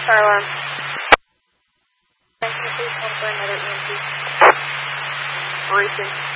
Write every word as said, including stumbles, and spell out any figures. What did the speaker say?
Fire alarm. Thank you, please call for another E M T. Racing.